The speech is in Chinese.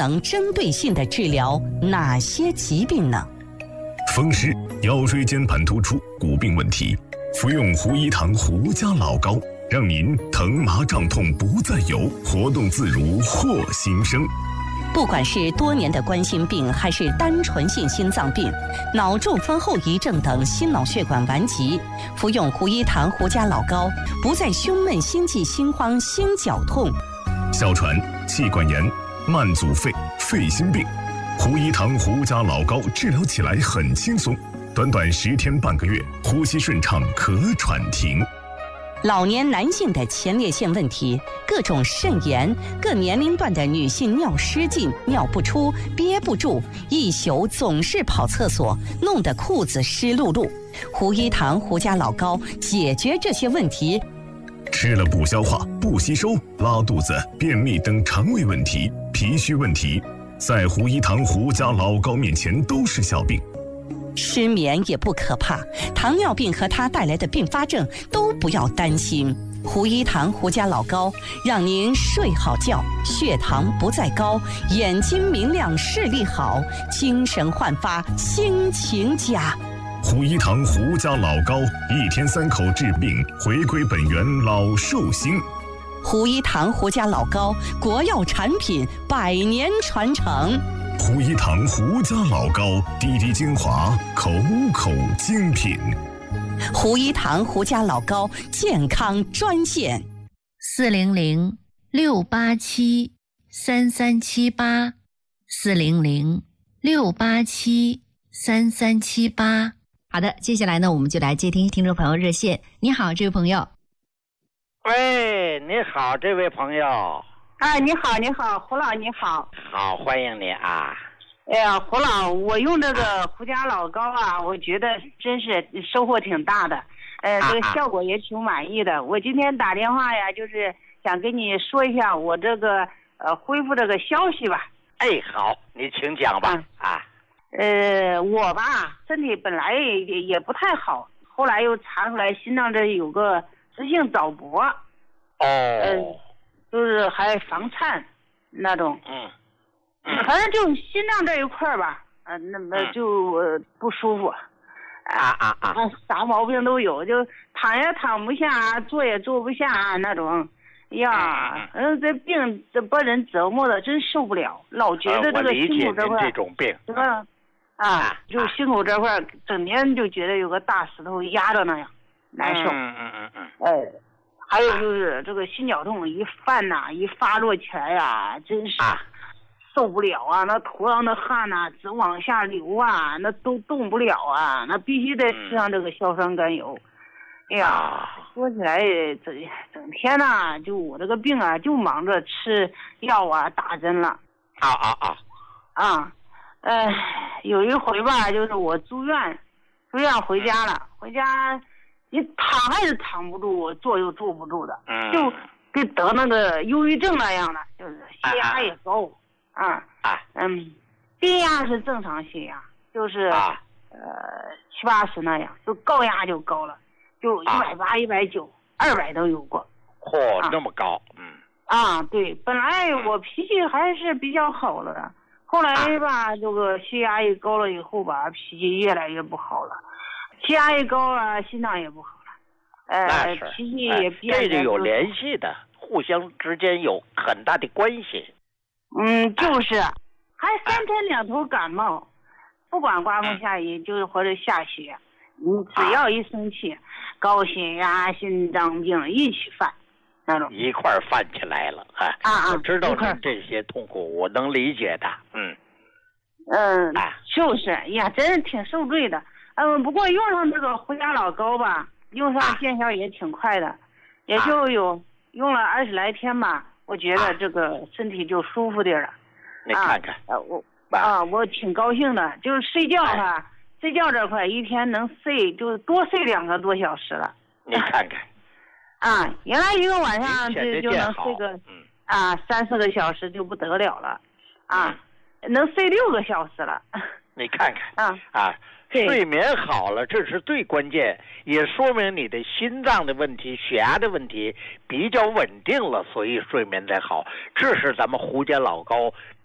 能针对性地治疗哪些疾病呢？ 风湿、腰椎间盘突出、骨病问题，服用胡一堂胡家老膏，让您疼麻胀痛不再有，活动自如获新生。 不管是多年的冠心病，还是单纯性心脏病、脑中风后遗症等心脑血管顽疾，服用胡一堂胡家老膏，不再胸闷、心悸、心慌、心绞痛。 哮喘、气管炎、慢阻肺、肺心病，胡一堂胡家老膏治疗起来很轻松，短短10天半个月，呼吸顺畅，可喘停。 老年男性的前列腺问题，各种肾炎，各年龄段的女性尿失禁、尿不出、憋不住，一宿总是跑厕所，弄得裤子湿漉漉。胡一堂胡家老膏解决这些问题。 吃了不消化、不吸收、拉肚子、便秘等肠胃问题、脾虚问题，在胡一堂胡家老膏面前都是小病。 失眠也不可怕，糖尿病和它带来的并发症都不要担心。胡一堂胡家老膏让您睡好觉，血糖不再高，眼睛明亮，视力好，精神焕发，心情佳。 胡一堂胡家老膏，1天3口治病，回归本源，老寿星。 胡一堂胡家老膏，国药产品，100年传承。 胡一堂胡家老膏，滴滴精华，口口精品。 胡一堂胡家老膏健康专线 ：400-687-3378，400-687-3378。好的，接下来呢，我们就来接听听众朋友热线。你好，这位朋友。 喂，你好，这位朋友。 你好，你好，胡老，你好。 好，欢迎你啊。 哎呀，胡老，我用这个胡家老膏啊，我觉得真是收获挺大的，这个效果也挺满意的。我今天打电话呀，就是想跟你说一下我这个恢复这个消息吧。 哎，好，你请讲吧。 我吧身体本来也不太好，后来又查出来心脏这有个直性早搏。就是还房颤那种。反正就心脏这一块吧，那么就不舒服。啥毛病都有，就躺也躺不下，坐也坐不下那种。呀，这病这把人折磨的真受不了，老觉得这个心口这块这种病， 是吧？就心口这块整天就觉得有个大石头压着那样，难受。还有就是这个心绞痛一犯呐，一发作起来呀，真是受不了啊！那头上的汗呐，直往下流啊，那都动不了啊，那必须得吃上这个硝酸甘油。哎呀，说起来整天呐，就我这个病啊，就忙着吃药啊，打针了。有一回吧，就是我住院回家了，回家。你躺还是躺不住，坐又坐不住的，就跟得那个忧郁症那样的，就是血压也高，低压是正常血压，就是70、80那样，就高压就高了，就180、190、200都有过。 那么高。 对，本来我脾气还是比较好了的，后来吧，这个血压一高了以后吧，脾气越来越不好了。血压一高啊，心脏也不好了，脾气也变得。 这就有联系的，互相之间有很大的关系。 就是还3天2头感冒，不管刮风下雨，就是或者下雪，你只要一生气，高血压、心脏病一起犯，那种一块犯起来了。我知道你这些痛苦，我能理解的。 就是呀，真是挺受罪的。不过用上这个胡家老膏吧，用上见效也挺快的，也就有用了20来天吧，我觉得这个身体就舒服点了。 你看看， 我挺高兴的，就是睡觉睡觉这块一天能睡就多睡2个多小时了。 你看看， 原来一个晚上就能睡个3、4个小时就不得了了，能睡6个小时了。 你看看睡眠好了，这是最关键，也说明你的心脏的问题、血压的问题比较稳定了，所以睡眠才好。这是咱们胡家老膏